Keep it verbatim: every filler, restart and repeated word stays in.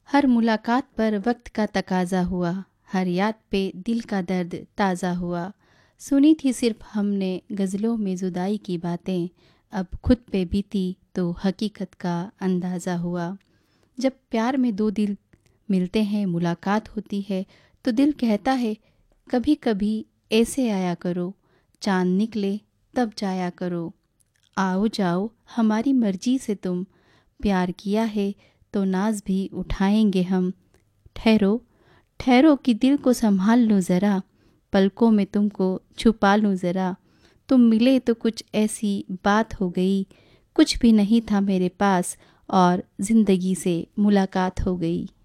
हर मुलाकात पर वक्त का तकाजा हुआ, हर याद पे दिल का दर्द ताज़ा हुआ। सुनी थी सिर्फ हमने गज़लों में जुदाई की बातें, अब खुद पे बीती तो हकीकत का अंदाज़ा हुआ। जब प्यार में दो दिल मिलते हैं, मुलाकात होती है तो दिल कहता है कभी कभी ऐसे आया करो, चांद निकले तब जाया करो। आओ जाओ हमारी मर्जी से, तुम प्यार किया है तो नाज भी उठाएंगे हम। ठहरो ठहरो कि दिल को संभाल लूँ ज़रा, पलकों में तुमको छुपा लूँ ज़रा। तुम मिले तो कुछ ऐसी बात हो गई, कुछ भी नहीं था मेरे पास और ज़िंदगी से मुलाकात हो गई।